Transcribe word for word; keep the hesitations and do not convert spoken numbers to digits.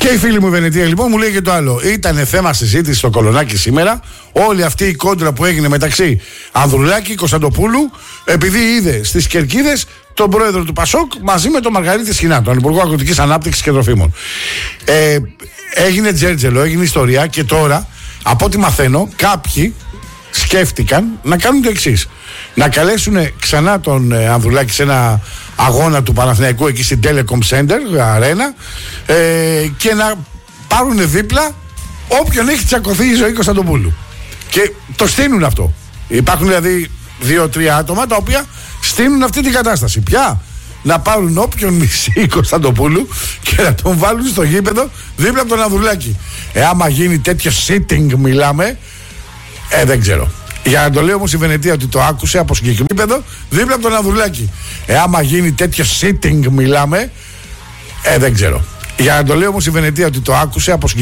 Και η φίλη μου η Βενετία λοιπόν μου λέει και το άλλο. Ήταν θέμα συζήτηση στο Κολονάκι σήμερα. Όλη αυτή η κόντρα που έγινε μεταξύ Ανδρουλάκη, Κωνσταντοπούλου, επειδή είδε στις Κερκίδες τον πρόεδρο του Πασόκ μαζί με τον Μαργαρίτη Σχοινά, τον Υπουργό Αγροτικής Ανάπτυξης και Τροφίμων. Ε, έγινε τζέρτζελο, έγινε ιστορία και τώρα, από ό,τι μαθαίνω, κάποιοι σκέφτηκαν να κάνουν το εξής. Να καλέσουν ξανά τον ε, Ανδρουλάκη σε ένα αγώνα του Παναθηναϊκού εκεί στην Telecom Center, Αρένα, ε, και να πάρουν δίπλα όποιον έχει τσακωθεί η ζωή Κωνσταντοπούλου. Και το στείνουν αυτό. Υπάρχουν δηλαδή δύο-τρία άτομα τα οποία στείνουν αυτή την κατάσταση. Πια να πάρουν όποιον μισεί Κωνσταντοπούλου και να τον βάλουν στο γήπεδο δίπλα από τον Ανδρουλάκη. Ε, άμα γίνει τέτοιο sitting μιλάμε, ε, δεν ξέρω. Για να το λέω όμως η Βενετία ότι το άκουσε από συγκεκριμένο γήπεδο δίπλα από τον Ανδρουλάκη. Ε, άμα γίνει τέτοιο sitting μιλάμε, ε, δεν ξέρω. Για να το λέω όμως η Βενετία ότι το άκουσε από συγκεκριμένο